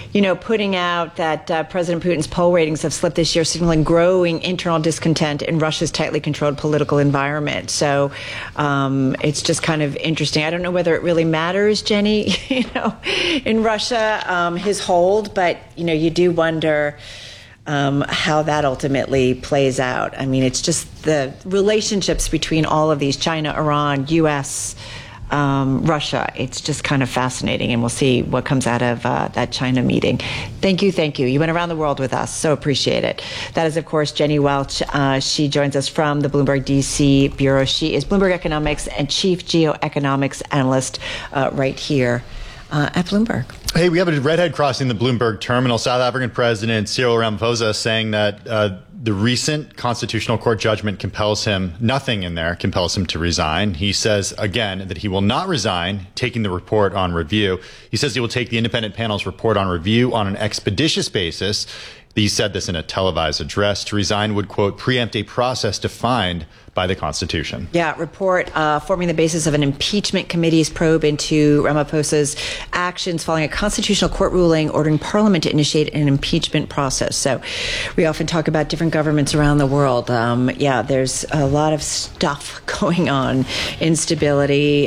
putting out that President Putin's poll ratings have slipped this year, signaling growing internal discontent in Russia's tightly controlled political environment. So it's just kind of interesting. I don't know whether it really matters, Jenny, in Russia, his hold, but, you do wonder how that ultimately plays out. I mean, it's just the relationships between all of these, China, Iran, U.S., Russia. It's just kind of fascinating, and we'll see what comes out of that China meeting. Thank you. You went around the world with us, so appreciate it. That is, of course, Jenny Welch. She joins us from the Bloomberg DC bureau. She is Bloomberg Economics and Chief Geoeconomics Analyst right here at Bloomberg. Hey, we have a redhead crossing the Bloomberg terminal. South African President Cyril Ramaphosa saying that the recent Constitutional Court judgment compels him, nothing in there compels him to resign. He says, again, that he will not resign, taking the report on review. He says he will take the independent panel's report on review on an expeditious basis. He said this in a televised address. To resign would, quote, preempt a process defined by the Constitution. Yeah, report forming the basis of an impeachment committee's probe into Ramaphosa's actions following a Constitutional Court ruling ordering Parliament to initiate an impeachment process. So we often talk about different governments around the world. There's a lot of stuff going on, instability,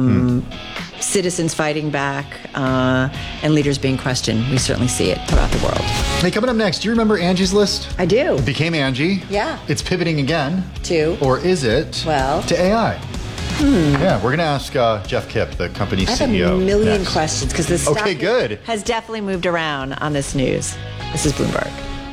citizens fighting back, and leaders being questioned. We certainly see it throughout the world. Hey, coming up next, do you remember Angie's List? I do. It became Angie. Yeah. It's pivoting again. To? Or is it? Well. To AI. Yeah, we're going to ask Jeff Kipp, the company's CEO. I have a million next. questions because this stuff good. has definitely moved around on this news. This is Bloomberg.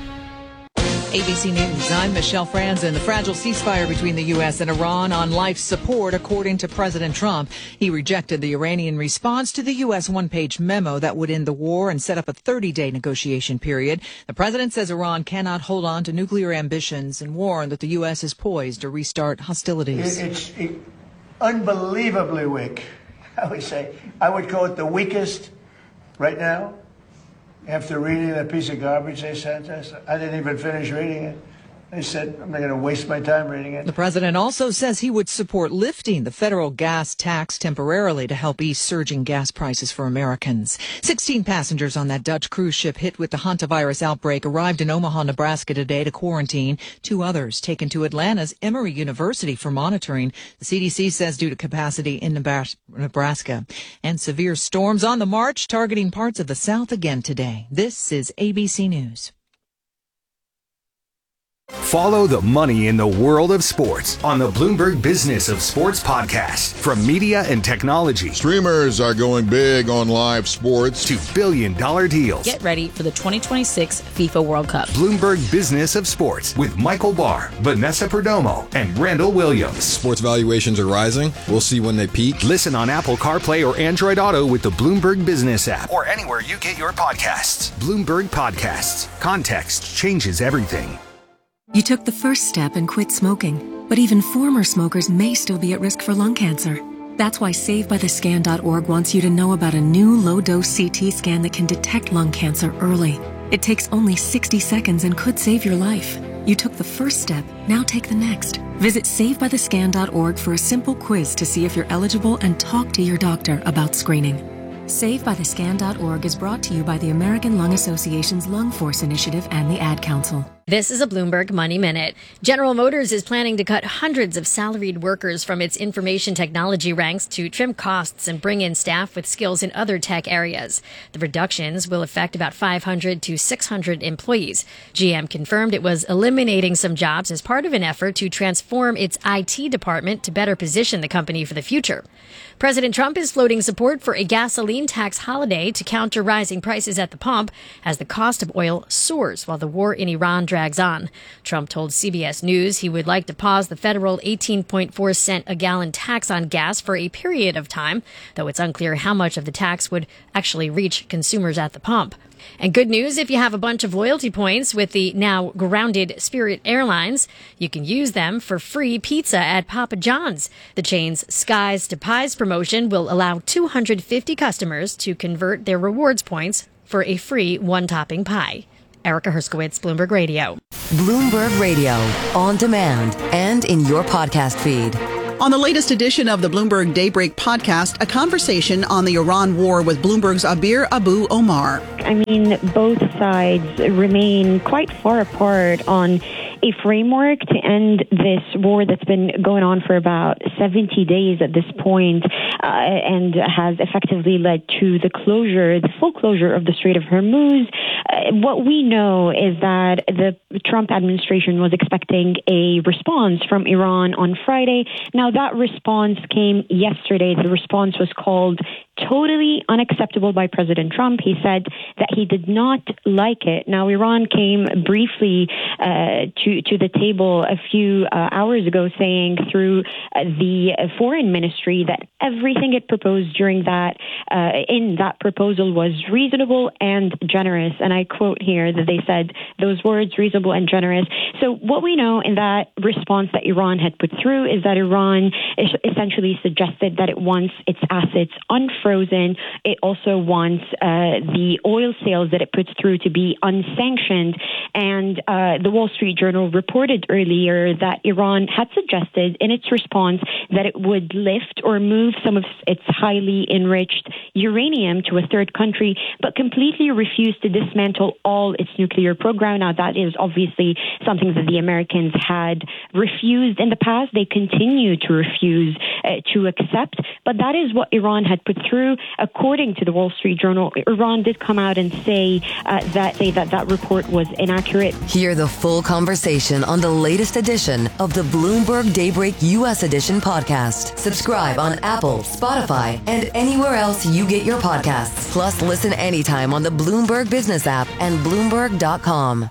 ABC News, I'm Michelle Franzen. The fragile ceasefire between the U.S. and Iran on life support, according to President Trump. He rejected the Iranian response to the U.S. one-page memo that would end the war and set up a 30-day negotiation period. The president says Iran cannot hold on to nuclear ambitions and warned that the U.S. is poised to restart hostilities. It's unbelievably weak, I would say. I would call it the weakest right now. After reading that piece of garbage they sent us, I didn't even finish reading it. They said, I'm not going to waste my time reading it. The president also says he would support lifting the federal gas tax temporarily to help ease surging gas prices for Americans. 16 passengers on that Dutch cruise ship hit with the hantavirus outbreak arrived in Omaha, Nebraska today to quarantine. 2 others taken to Atlanta's Emory University for monitoring. The CDC says due to capacity in Nebraska. And severe storms on the march targeting parts of the South again today. This is ABC News. Follow the money in the world of sports on the Bloomberg Business of Sports podcast. From media and technology. Streamers are going big on live sports. To billion-dollar deals. Get ready for the 2026 FIFA World Cup. Bloomberg Business of Sports with Michael Barr, Vanessa Perdomo, and Randall Williams. Sports valuations are rising. We'll see when they peak. Listen on Apple CarPlay or Android Auto with the Bloomberg Business app. Or anywhere you get your podcasts. Bloomberg Podcasts. Context changes everything. You took the first step and quit smoking, but even former smokers may still be at risk for lung cancer. That's why SaveByTheScan.org wants you to know about a new low-dose CT scan that can detect lung cancer early. It takes only 60 seconds and could save your life. You took the first step, now take the next. Visit SaveByTheScan.org for a simple quiz to see if you're eligible and talk to your doctor about screening. SaveByTheScan.org is brought to you by the American Lung Association's Lung Force Initiative and the Ad Council. This is a Bloomberg Money Minute. General Motors is planning to cut hundreds of salaried workers from its information technology ranks to trim costs and bring in staff with skills in other tech areas. The reductions will affect about 500 to 600 employees. GM confirmed it was eliminating some jobs as part of an effort to transform its IT department to better position the company for the future. President Trump is floating support for a gasoline tax holiday to counter rising prices at the pump as the cost of oil soars while the war in Iran drags on. Trump told CBS News he would like to pause the federal 18.4 cent a gallon tax on gas for a period of time, though it's unclear how much of the tax would actually reach consumers at the pump. And good news if you have a bunch of loyalty points with the now grounded Spirit Airlines. You can use them for free pizza at Papa John's. The chain's Skies to Pies promotion will allow 250 customers to convert their rewards points for a free one-topping pie. Erica Herskowitz, Bloomberg Radio. Bloomberg Radio, on demand and in your podcast feed. On the latest edition of the Bloomberg Daybreak podcast, a conversation on the Iran war with Bloomberg's Abir Abu Omar. I mean, both sides remain quite far apart on a framework to end this war that's been going on for about 70 days at this point, and has effectively led to the full closure of the Strait of Hormuz. What we know is that the Trump administration was expecting a response from Iran on Friday. Now, that response came yesterday. The response was called totally unacceptable by President Trump. He said that he did not like it. Now, Iran came briefly to the table a few hours ago, saying through the foreign ministry that everything it proposed during that in that proposal was reasonable and generous. And I quote here that they said those words, reasonable and generous. So what we know in that response that Iran had put through is that Iran essentially suggested that it wants its assets unfrozen. It also wants the oil sales that it puts through to be unsanctioned. And the Wall Street Journal reported earlier that Iran had suggested in its response that it would lift or move some of its highly enriched uranium to a third country, but completely refused to dismantle all its nuclear program. Now, that is obviously something that the Americans had refused in the past. They continue to refuse to accept, but that is what Iran had put through. According to the Wall Street Journal, Iran did come out and say that report was inaccurate. Hear the full conversation on the latest edition of the Bloomberg Daybreak U.S. Edition podcast. Subscribe on Apple, Spotify, and anywhere else you get your podcasts. Plus, listen anytime on the Bloomberg Business app and Bloomberg.com.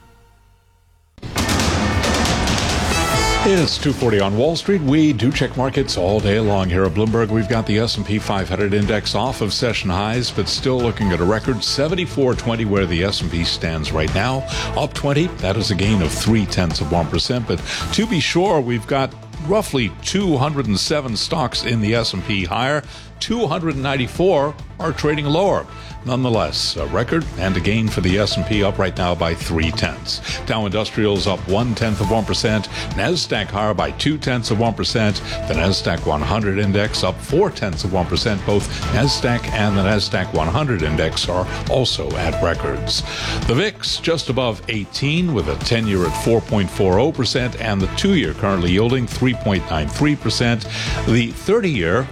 It's 2:40 on Wall Street. We do check markets all day long here at Bloomberg. We've got the S&P 500 index off of session highs, but still looking at a record 74.20 where the S&P stands right now. Up 20, that is a gain of 0.3%. But to be sure, we've got roughly 207 stocks in the S&P higher. 294 are trading lower. Nonetheless, a record and a gain for the S&P, up right now by 0.3. Dow Industrials up 0.1%. NASDAQ higher by 0.2%. The NASDAQ 100 index up 0.4%. Both NASDAQ and the NASDAQ 100 index are also at records. The VIX just above 18 with a 10-year at 4.40% and the 2-year currently yielding 3.93%. The 30-year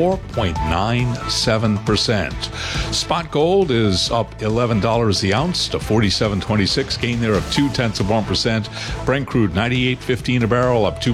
4.97%. Spot gold is up $11 the ounce to $47.26, gain there of 0.2%. Brent crude 98.15 a barrel, up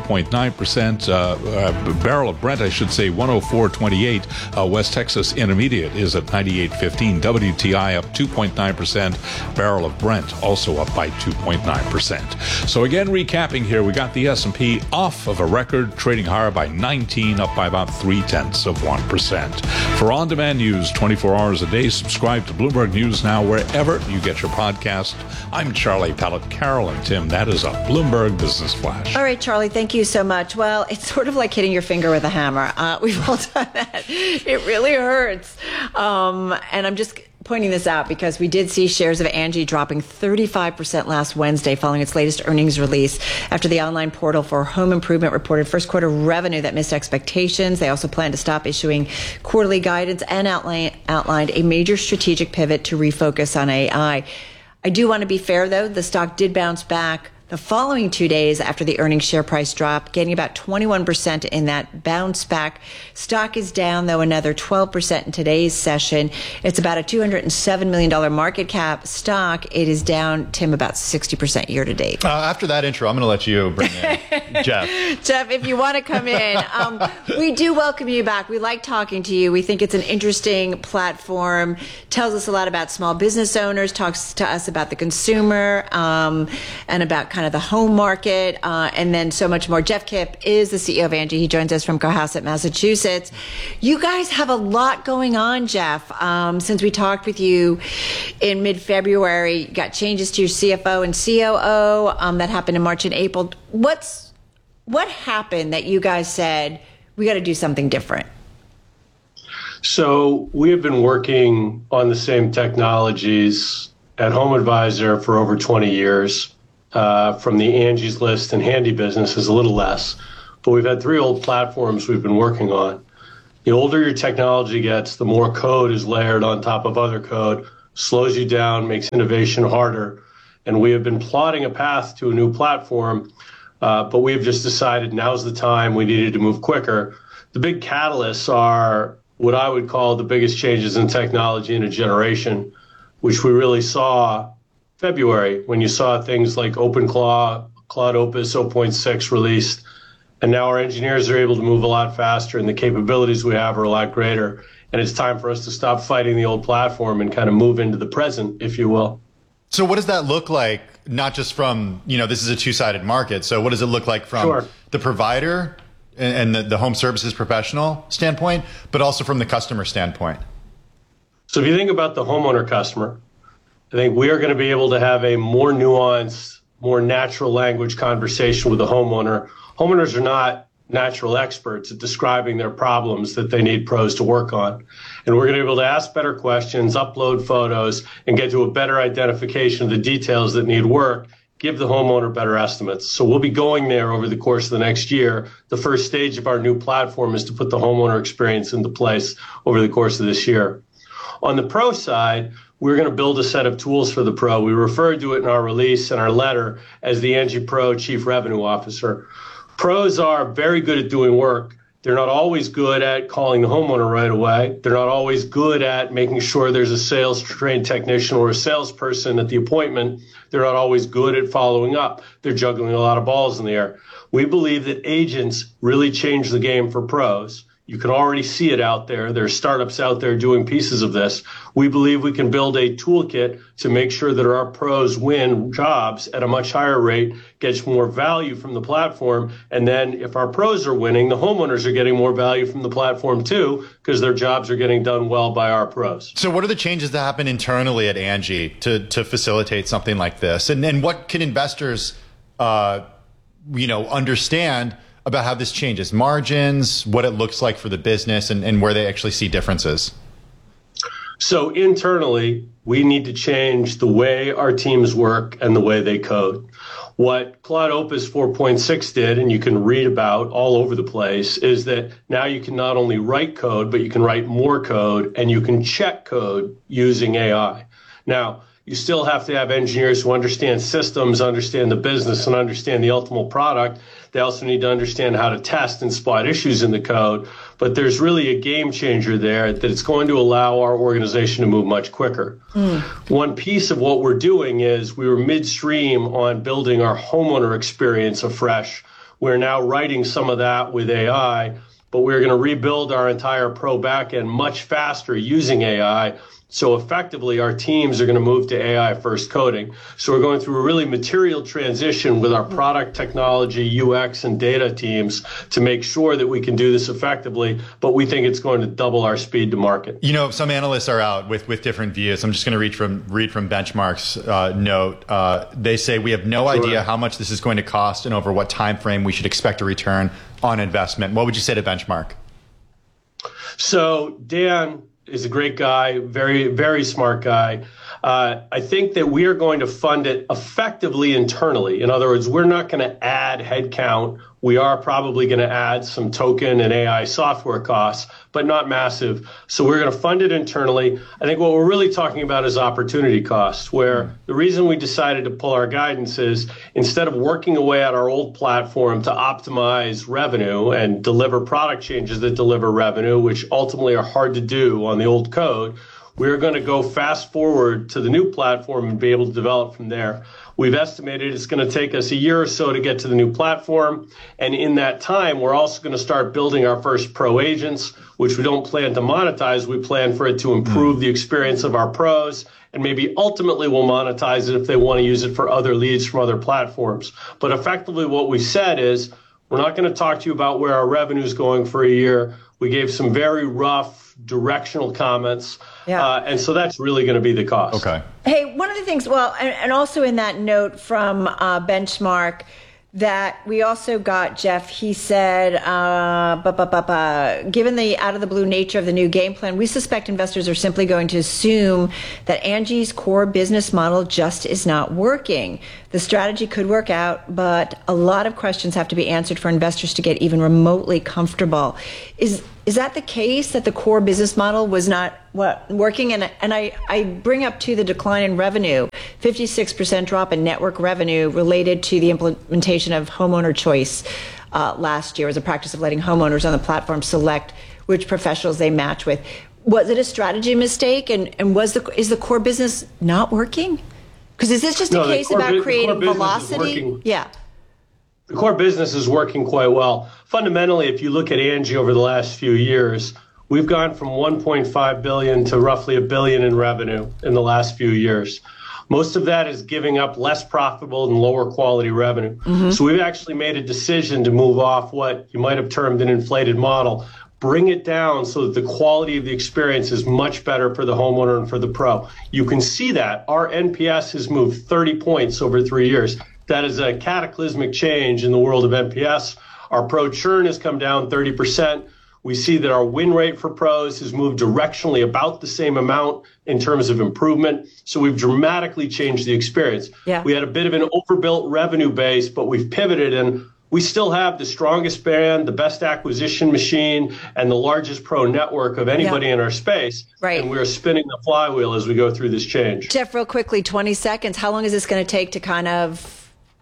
2.9%. Barrel of Brent, I should say, 104.28. West Texas Intermediate is at 98.15. WTI up 2.9%. Barrel of Brent also up by 2.9%. So again, recapping here, we got the S&P off of a record, trading higher by 19, up by about 0.3%. For on-demand news 24 hours a day, subscribe to Bloomberg News Now wherever you get your podcast. I'm Charlie Pellett. Carol and Tim, that is a Bloomberg Business Flash. All right, Charlie, thank you so much. Well, it's sort of like hitting your finger with a hammer. We've all done that. It really hurts. And I'm just pointing this out because we did see shares of Angie dropping 35% last Wednesday following its latest earnings release after the online portal for home improvement reported first quarter revenue that missed expectations. They also plan to stop issuing quarterly guidance and outlined a major strategic pivot to refocus on AI. I do want to be fair, though. The stock did bounce back the following 2 days after the earnings share price drop, gaining about 21% in that bounce back. Stock is down, though, another 12% in today's session. It's about a $207 million market cap stock. It is down, Tim, about 60% year to date. After that intro, I'm going to let you bring in Jeff. Jeff, if you want to come in, we do welcome you back. We like talking to you. We think it's an interesting platform, tells us a lot about small business owners, talks to us about the consumer, and about kind of the home market, and then so much more. Jeff Kipp is the CEO of Angie. He joins us from Cohasset, Massachusetts. You guys have a lot going on, Jeff. Since we talked with you in mid-February, you got changes to your CFO and COO that happened in March and April. What happened that you guys said, we got to do something different? So we have been working on the same technologies at HomeAdvisor for over 20 years. From the Angie's List and Handy business is a little less. but we've had 3 old platforms we've been working on. The older your technology gets, the more code is layered on top of other code, slows you down, makes innovation harder. And we have been plotting a path to a new platform, but we have just decided now's the time. We needed to move quicker. The big catalysts are what I would call the biggest changes in technology in a generation, which we really saw February when you saw things like OpenClaw, Claude Opus 0.6 released. And now our engineers are able to move a lot faster and the capabilities we have are a lot greater. And it's time for us to stop fighting the old platform and kind of move into the present, if you will. So what does that look like, not just from, this is a two-sided market. So what does it look like from the provider and the home services professional standpoint, but also from the customer standpoint? So if you think about the homeowner customer, I think we are going to be able to have a more nuanced, more natural language conversation with the homeowner. Homeowners are not natural experts at describing their problems that they need pros to work on. And we're going to be able to ask better questions, upload photos, and get to a better identification of the details that need work, give the homeowner better estimates. So we'll be going there over the course of the next year. The first stage of our new platform is to put the homeowner experience into place over the course of this year. On the pro side, we're going to build a set of tools for the pro. We referred to it in our release and our letter as the Angie Pro Chief Revenue Officer. Pros are very good at doing work. They're not always good at calling the homeowner right away. They're not always good at making sure there's a sales trained technician or a salesperson at the appointment. They're not always good at following up. They're juggling a lot of balls in the air. We believe that agents really change the game for pros. You can already see it out there. There are startups out there doing pieces of this. We believe we can build a toolkit to make sure that our pros win jobs at a much higher rate, gets more value from the platform. And then if our pros are winning, the homeowners are getting more value from the platform too, because their jobs are getting done well by our pros. So what are the changes that happen internally at Angie to facilitate something like this? And what can investors, understand about how this changes margins, what it looks like for the business, and where they actually see differences? So internally, we need to change the way our teams work and the way they code. What Claude Opus 4.6 did, and you can read about all over the place, is that now you can not only write code, but you can write more code, and you can check code using AI. Now, you still have to have engineers who understand systems, understand the business, and understand the ultimate product. They also need to understand how to test and spot issues in the code. But there's really a game changer there that it's going to allow our organization to move much quicker. One piece of what we're doing is we were midstream on building our homeowner experience afresh. We're now writing some of that with AI, but we're going to rebuild our entire pro backend much faster using AI. So effectively, our teams are going to move to AI-first coding. So we're going through a really material transition with our product, technology, UX, and data teams to make sure that we can do this effectively, but we think it's going to double our speed to market. Some analysts are out with different views. I'm just going to read from Benchmark's note. They say we have no idea how much this is going to cost and over what time frame we should expect a return on investment. What would you say to Benchmark? So Dan is a great guy, very, very smart guy. I think that we are going to fund it effectively internally. In other words, we're not going to add headcount. We are probably going to add some token and AI software costs, but not massive. So we're going to fund it internally. I think what we're really talking about is opportunity costs, where the reason we decided to pull our guidance is instead of working away at our old platform to optimize revenue and deliver product changes that deliver revenue, which ultimately are hard to do on the old code, we're going to go fast forward to the new platform and be able to develop from there. We've estimated it's going to take us a year or so to get to the new platform. And in that time, we're also going to start building our first pro agents, which we don't plan to monetize. We plan for it to improve the experience of our pros. And maybe ultimately we'll monetize it if they want to use it for other leads from other platforms. But effectively what we said is we're not going to talk to you about where our revenue is going for a year. We gave some very rough directional comments. And so that's really going to be the cost. Okay. Hey, one of the things, and also in that note from Benchmark, that we also got, Jeff, he said, given the out-of-the-blue nature of the new game plan, we suspect investors are simply going to assume that Angie's core business model just is not working. The strategy could work out, but a lot of questions have to be answered for investors to get even remotely comfortable. Is that the case, that the core business model was not working? And I bring up, too, the decline in revenue, 56% drop in network revenue related to the implementation of homeowner choice last year as a practice of letting homeowners on the platform select which professionals they match with. Was it a strategy mistake? And is the core business not working? Because is this just a case about creating velocity? Yeah. The core business is working quite well. Fundamentally, if you look at Angie over the last few years, we've gone from 1.5 billion to roughly $1 billion in revenue in the last few years. Most of that is giving up less profitable and lower quality revenue. Mm-hmm. So we've actually made a decision to move off what you might have termed an inflated model, bring it down so that the quality of the experience is much better for the homeowner and for the pro. You can see that our NPS has moved 30 points over 3 years. That is a cataclysmic change in the world of NPS. Our pro churn has come down 30%. We see that our win rate for pros has moved directionally about the same amount in terms of improvement. So we've dramatically changed the experience. Yeah. We had a bit of an overbuilt revenue base, but we've pivoted, and we still have the strongest brand, the best acquisition machine, and the largest pro network of anybody in our space. Right. And we're spinning the flywheel as we go through this change. Jeff, real quickly, 20 seconds. How long is this going to take to kind of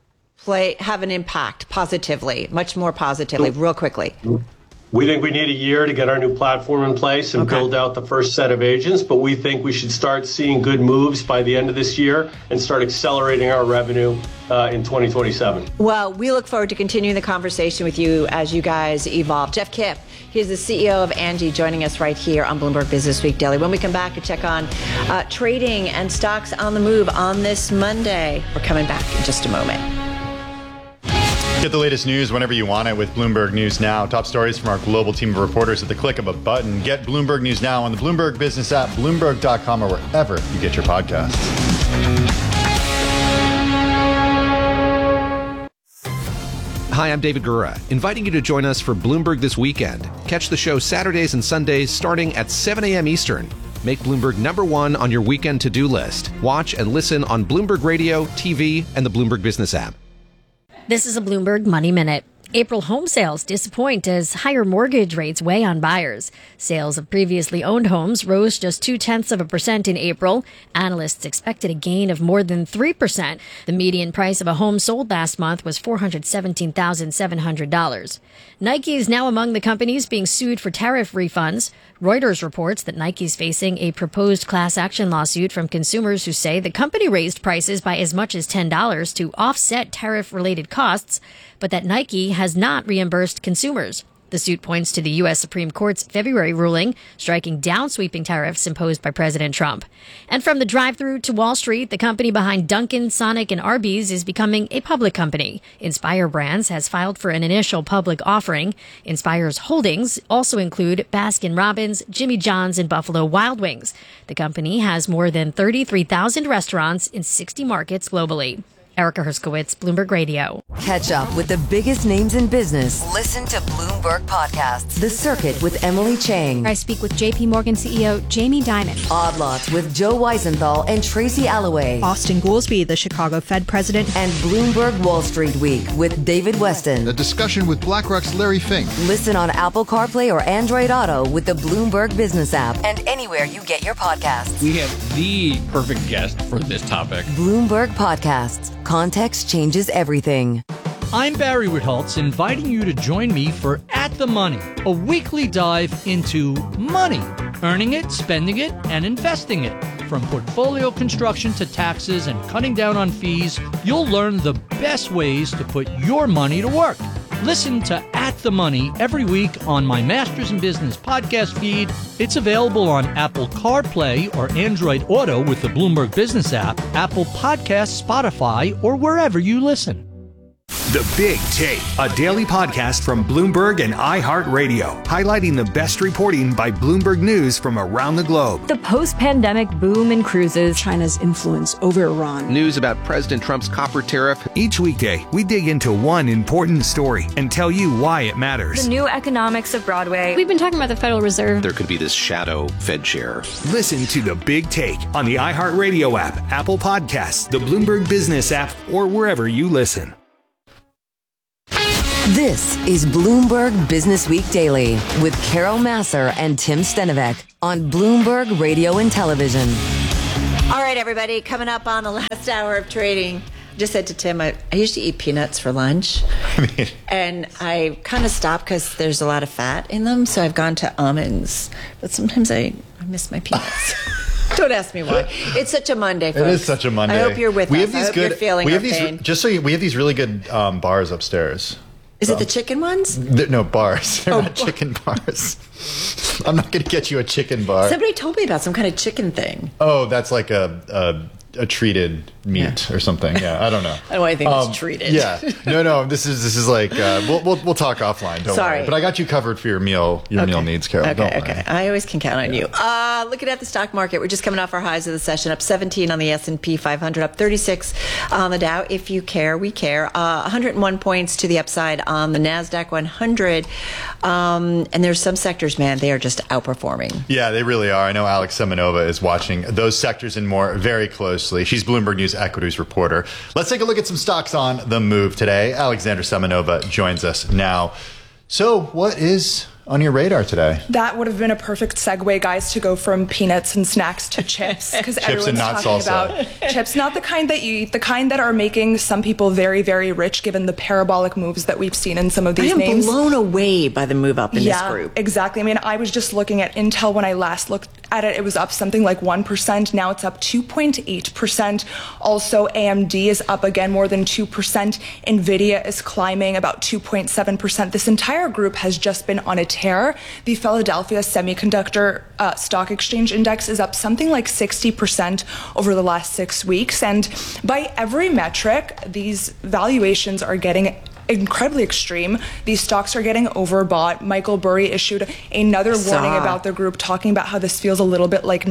have an impact positively, much more positively, real quickly? We think we need a year to get our new platform in place and build out the first set of agents, but we think we should start seeing good moves by the end of this year and start accelerating our revenue in 2027. Well, we look forward to continuing the conversation with you as you guys evolve. Jeff Kipp, he's the CEO of Angie, joining us right here on Bloomberg Business Week Daily. When we come back to check on trading and stocks on the move on this Monday, we're coming back in just a moment. Get the latest news whenever you want it with Bloomberg News Now. Top stories from our global team of reporters at the click of a button. Get Bloomberg News Now on the Bloomberg Business app, Bloomberg.com, or wherever you get your podcasts. Hi, I'm David Gura, inviting you to join us for Bloomberg This Weekend. Catch the show Saturdays and Sundays starting at 7 a.m. Eastern. Make Bloomberg #1 on your weekend to-do list. Watch and listen on Bloomberg Radio, TV, and the Bloomberg Business app. This is a Bloomberg Money Minute. April home sales disappoint as higher mortgage rates weigh on buyers. Sales of previously owned homes rose just 0.2% in April. Analysts expected a gain of more than 3%. The median price of a home sold last month was $417,700. Nike is now among the companies being sued for tariff refunds. Reuters reports that Nike is facing a proposed class action lawsuit from consumers who say the company raised prices by as much as $10 to offset tariff-related costs, but that Nike has not reimbursed consumers. The suit points to the U.S. Supreme Court's February ruling, striking down sweeping tariffs imposed by President Trump. And from the drive-thru to Wall Street, the company behind Dunkin', Sonic, and Arby's is becoming a public company. Inspire Brands has filed for an initial public offering. Inspire's holdings also include Baskin-Robbins, Jimmy John's, and Buffalo Wild Wings. The company has more than 33,000 restaurants in 60 markets globally. Erica Herskowitz, Bloomberg Radio. Catch up with the biggest names in business. Listen to Bloomberg Podcasts. The Circuit with Emily Chang. I speak with JP Morgan CEO Jamie Dimon. Odd Lots with Joe Weisenthal and Tracy Alloway. Austin Goolsbee, the Chicago Fed president. And Bloomberg Wall Street Week with David Weston. A discussion with BlackRock's Larry Fink. Listen on Apple CarPlay or Android Auto with the Bloomberg Business app and anywhere you get your podcasts. We have the perfect guest for this topic. Bloomberg Podcasts. Context changes everything. I'm Barry Ritholtz, inviting you to join me for At the Money, a weekly dive into money, earning it, spending it, and investing it. From portfolio construction to taxes and cutting down on fees, you'll learn the best ways to put your money to work. Listen to At the Money every week on my Masters in Business podcast feed. It's available on Apple CarPlay or Android Auto with the Bloomberg Business app, Apple Podcasts, Spotify, or wherever you listen. The Big Take, a daily podcast from Bloomberg and iHeartRadio, highlighting the best reporting by Bloomberg News from around the globe. The post-pandemic boom in cruises, China's influence over Iran, news about President Trump's copper tariff. Each weekday, we dig into one important story and tell you why it matters. the new economics of Broadway. We've been talking about the Federal Reserve. There could be this shadow Fed chair. Listen to The Big Take on the iHeartRadio app, Apple Podcasts, the Bloomberg Business app, or wherever you listen. This is Bloomberg Business Week Daily with Carol Masser and Tim Stenovec on Bloomberg Radio and Television. All right, everybody, coming up on the last hour of trading. Just said to Tim, I usually eat peanuts for lunch. And I kind of stopped because there's a lot of fat in them. So I've gone to almonds. But sometimes I miss my peanuts. Don't ask me why. It's such a Monday, folks. It is such a Monday. I hope you're with us. I hope you're feeling our pain. We have these really good bars upstairs. Is it the chicken ones? No, bars. They're not chicken bars. I'm not going to get you a chicken bar. Somebody told me about some kind of chicken thing. Oh, that's like a treated meat or something. Yeah, I don't know. I don't want anything that's treated. Yeah, no. This is like we'll talk offline. Don't Sorry. worry. But I got you covered for your meal needs, Carol. Don't worry. Okay. I always can count on you. Looking at the stock market, we're just coming off our highs of the session, up 17 on the S&P 500, up 36 on the Dow. If you care, we care. 101 points to the upside on the NASDAQ 100. And there's some sectors, man, they are just outperforming. Yeah, they really are. I know Alex Semenova is watching those sectors and more very closely. She's Bloomberg News equities reporter. Let's take a look at some stocks on the move today. Alexandra Semenova joins us now. So what is on your radar today? That would have been a perfect segue, guys, to go from peanuts and snacks to chips, because everyone's talking about chips, not the kind that you eat, the kind that are making some people very, very rich, given the parabolic moves that we've seen in some of these names. I am blown away by the move up in this group. Exactly. I mean, I was just looking at Intel when I last looked at it. It was up something like 1%. Now it's up 2.8%. Also, AMD is up again more than 2%. NVIDIA is climbing about 2.7%. This entire group has just been on a tear. The Philadelphia Semiconductor Stock Exchange Index is up something like 60% over the last 6 weeks. And by every metric, these valuations are getting incredibly extreme. These stocks are getting overbought. Michael Burry issued another warning about the group, talking about how this feels a little bit like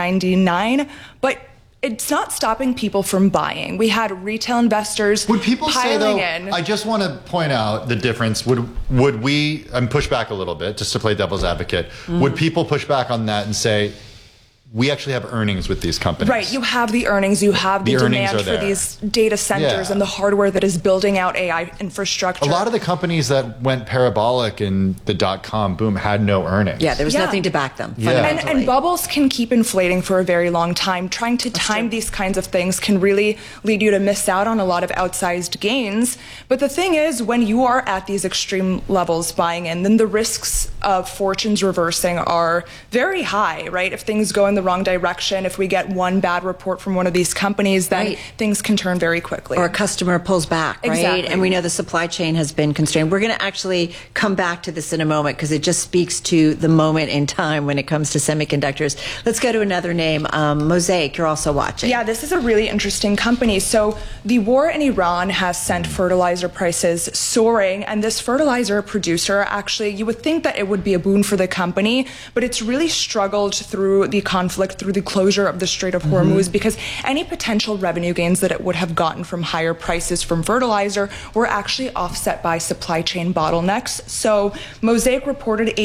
1999. But it's not stopping people from buying. We had retail investors Would people say, though, in. I just want to point out the difference. Would we, push back a little bit, just to play devil's advocate, would people push back on that and say, we actually have earnings with these companies? Right, you have the earnings, you have the demand for these data centers and the hardware that is building out AI infrastructure. A lot of the companies that went parabolic in the dot-com boom had no earnings. Yeah, there was nothing to back them, fundamentally. And bubbles can keep inflating for a very long time. Trying to time these kinds of things can really lead you to miss out on a lot of outsized gains. But the thing is, when you are at these extreme levels buying in, then the risks of fortunes reversing are very high, right? If things go in the wrong direction, if we get one bad report from one of these companies, then things can turn very quickly. Or a customer pulls back, right? Exactly. And we know the supply chain has been constrained. We're going to actually come back to this in a moment because it just speaks to the moment in time when it comes to semiconductors. Let's go to another name, Mosaic. You're also watching. Yeah, this is a really interesting company. So the war in Iran has sent fertilizer prices soaring, and this fertilizer producer, actually, you would think that it would be a boon for the company, but it's really struggled through the conflict, through the closure of the Strait of Hormuz, because any potential revenue gains that it would have gotten from higher prices from fertilizer were actually offset by supply chain bottlenecks. So Mosaic reported a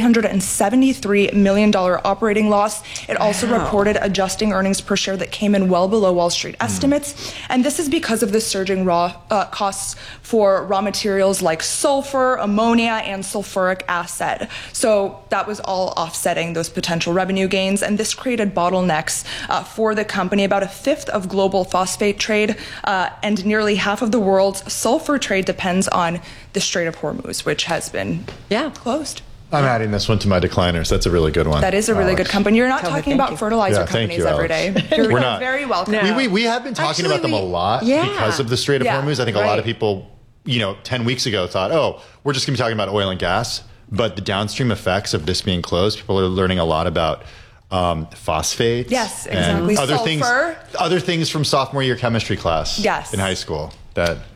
$373 million operating loss. It also reported adjusting earnings per share that came in well below Wall Street estimates. And this is because of the surging costs for raw materials like sulfur, ammonia, and sulfuric acid. So that was all offsetting those potential revenue gains. And this created bottlenecks for the company. About a fifth of global phosphate trade and nearly half of the world's sulfur trade depends on the Strait of Hormuz, which has been closed. I'm adding this one to my decliners. That's a really good one. That is a really good company. You're not talking about fertilizer companies every day. We're not. Very welcome. We have been talking about them a lot because of the Strait of Hormuz. I think a lot of people, 10 weeks ago thought, we're just going to be talking about oil and gas. But the downstream effects of this being closed, people are learning a lot about phosphates. Yes, exactly. And other things from sophomore year chemistry class in high school that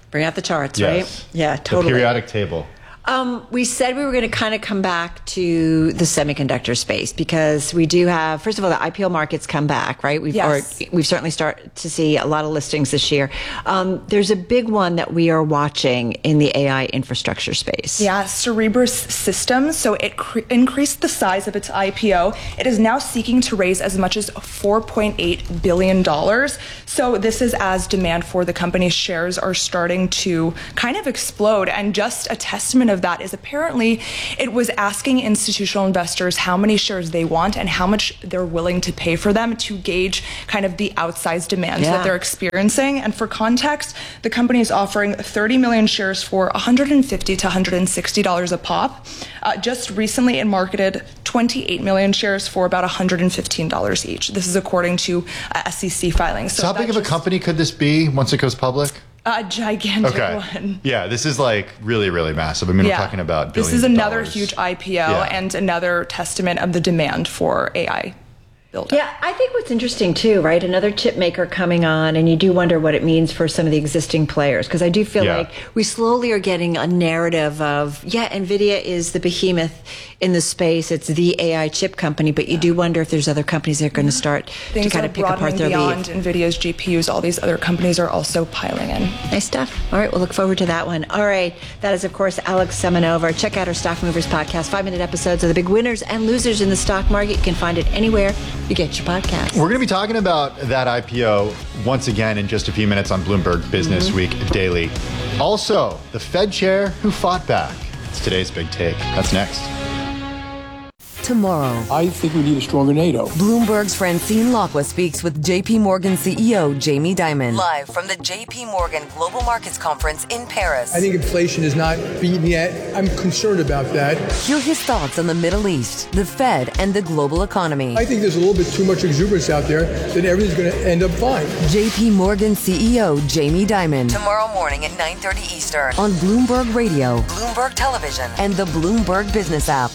Bring out the charts, Yes. right? Yeah, totally. The periodic table. We said we were going to kind of come back to the semiconductor space because we do have, first of all, the IPO markets come back, right? We've certainly started to see a lot of listings this year. There's a big one that we are watching in the AI infrastructure space. Yeah, Cerebras Systems. So it increased the size of its IPO. It is now seeking to raise as much as $4.8 billion. So this is as demand for the company's shares are starting to kind of explode. And just a testament of that is apparently it was asking institutional investors how many shares they want and how much they're willing to pay for them to gauge kind of the outsized demand that they're experiencing. And for context, the company is offering 30 million shares for $150 to $160 a pop. Just recently, it marketed 28 million shares for about $115 each. This is according to SEC filings. So how big of a company could this be once it goes public? A gigantic one. Yeah, this is like really, really massive. I mean, we're talking about billions. This is another of dollars. huge IPO and another testament of the demand for AI build-up. Yeah, I think what's interesting too, right? Another chip maker coming on, and you do wonder what it means for some of the existing players. Because I do feel like we slowly are getting a narrative of, NVIDIA is the behemoth in the space. It's the AI chip company, but you do wonder if there's other companies that are going to start to kind of pick apart their beyond NVIDIA's GPUs. All these other companies are also piling in. Nice stuff. All right, we'll look forward to that one. All right, that is, of course, Alex Semenova. Check out our Stock Movers podcast, 5-minute episodes of the big winners and losers in the stock market. You can find it anywhere you get your podcast. We're going to be talking about that IPO once again in just a few minutes on Bloomberg Business Week Daily. Also, the Fed chair who fought back. It's today's big take. That's next. Tomorrow, I think we need a stronger NATO. Bloomberg's Francine Lacqua speaks with JP Morgan CEO Jamie Dimon. Live from the JP Morgan Global Markets Conference in Paris. I think inflation is not beaten yet. I'm concerned about that. Hear his thoughts on the Middle East, the Fed, and the global economy. I think there's a little bit too much exuberance out there that everything's going to end up fine. JP Morgan CEO Jamie Dimon. Tomorrow morning at 9:30 Eastern on Bloomberg Radio, Bloomberg Television, and the Bloomberg Business app.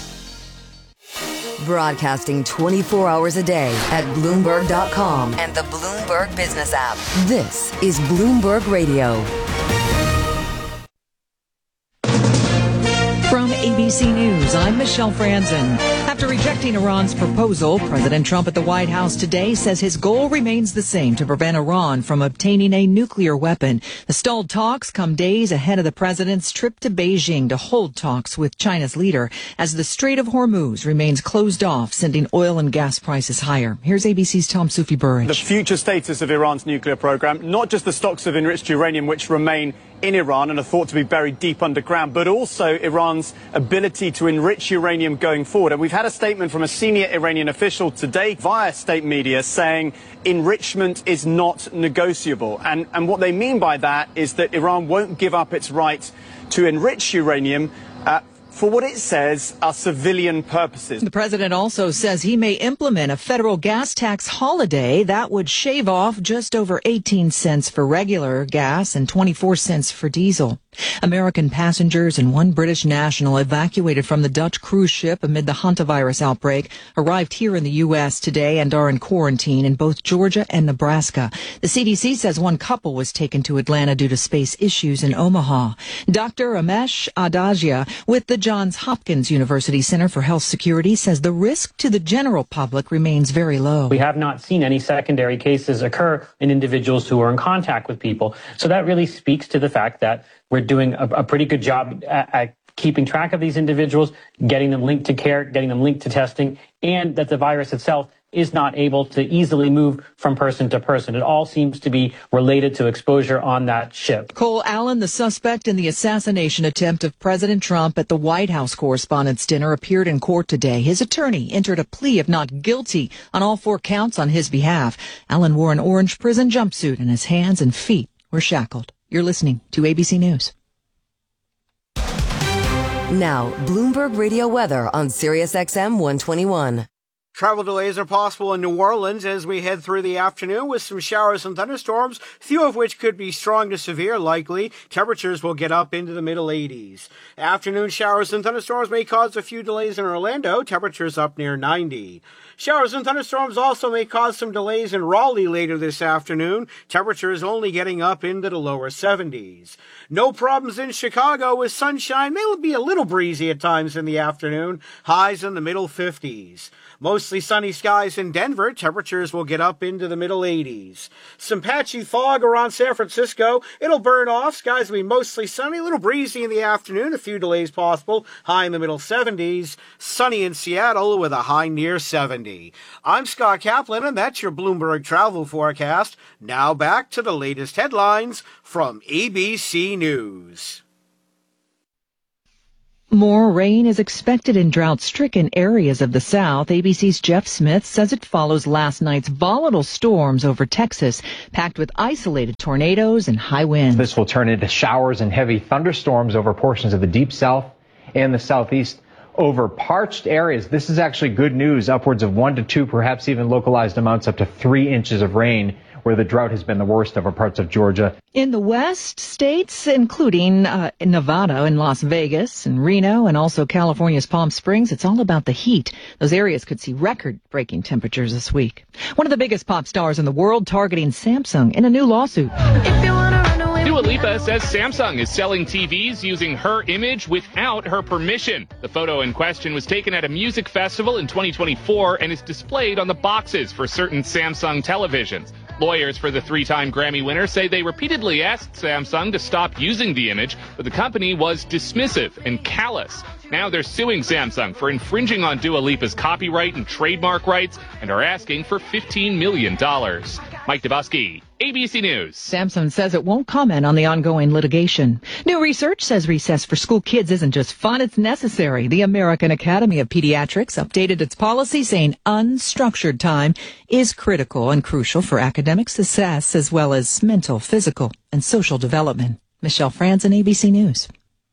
Broadcasting 24 hours a day at Bloomberg.com and the Bloomberg Business app. This is Bloomberg Radio. From ABC News, I'm Michelle Franzen. After rejecting Iran's proposal, President Trump at the White House today says his goal remains the same: to prevent Iran from obtaining a nuclear weapon. The stalled talks come days ahead of the president's trip to Beijing to hold talks with China's leader as the Strait of Hormuz remains closed off, sending oil and gas prices higher. Here's ABC's Tom Sufi-Burrich. The future status of Iran's nuclear program, not just the stocks of enriched uranium which remain in Iran and are thought to be buried deep underground, but also Iran's ability to enrich uranium going forward. And we've had a statement from a senior Iranian official today via state media saying enrichment is not negotiable. And what they mean by that is that Iran won't give up its right to enrich uranium for what it says are civilian purposes. The president also says he may implement a federal gas tax holiday that would shave off just over 18 cents for regular gas and 24 cents for diesel. American passengers and one British national evacuated from the Dutch cruise ship amid the hantavirus outbreak arrived here in the U.S. today and are in quarantine in both Georgia and Nebraska. The CDC says one couple was taken to Atlanta due to space issues in Omaha. Dr. Amesh Adagia with the Johns Hopkins University Center for Health Security says the risk to the general public remains very low. We have not seen any secondary cases occur in individuals who are in contact with people. So that really speaks to the fact that we're doing a pretty good job at keeping track of these individuals, getting them linked to care, getting them linked to testing, and that the virus itself is not able to easily move from person to person. It all seems to be related to exposure on that ship. Cole Allen, the suspect in the assassination attempt of President Trump at the White House Correspondents' Dinner, appeared in court today. His attorney entered a plea of not guilty on all 4 counts on his behalf. Allen wore an orange prison jumpsuit and his hands and feet were shackled. You're listening to ABC News. Now, Bloomberg Radio weather on Sirius XM 121. Travel delays are possible in New Orleans as we head through the afternoon with some showers and thunderstorms, few of which could be strong to severe likely. Temperatures will get up into the middle 80s. Afternoon showers and thunderstorms may cause a few delays in Orlando, temperatures up near 90. Showers and thunderstorms also may cause some delays in Raleigh later this afternoon. Temperatures only getting up into the lower 70s. No problems in Chicago with sunshine. May be a little breezy at times in the afternoon. Highs in the middle 50s. Mostly sunny skies in Denver. Temperatures will get up into the middle 80s. Some patchy fog around San Francisco. It'll burn off. Skies will be mostly sunny. A little breezy in the afternoon. A few delays possible. High in the middle 70s. Sunny in Seattle with a high near 70. I'm Scott Kaplan, and that's your Bloomberg travel forecast. Now back to the latest headlines from ABC News. More rain is expected in drought-stricken areas of the South. ABC's Jeff Smith says it follows last night's volatile storms over Texas, packed with isolated tornadoes and high winds. This will turn into showers and heavy thunderstorms over portions of the Deep South and the Southeast. Over parched areas, this is actually good news. Upwards of 1 to 2, perhaps even localized amounts up to 3 inches of rain, where the drought has been the worst over parts of Georgia. In the West, states including Nevada and Las Vegas and Reno and also California's Palm Springs, it's all about the heat. Those areas could see record-breaking temperatures this week. One of the biggest pop stars in the world targeting Samsung in a new lawsuit. Dua Lipa says Samsung is selling TVs using her image without her permission. The photo in question was taken at a music festival in 2024 and is displayed on the boxes for certain Samsung televisions. Lawyers for the 3-time Grammy winner say they repeatedly asked Samsung to stop using the image, but the company was dismissive and callous. Now they're suing Samsung for infringing on Dua Lipa's copyright and trademark rights and are asking for $15 million. Mike Dabowski, ABC News. Samsung says it won't comment on the ongoing litigation. New research says recess for school kids isn't just fun, it's necessary. The American Academy of Pediatrics updated its policy saying unstructured time is critical and crucial for academic success as well as mental, physical, and social development. Michelle Franzen, ABC News.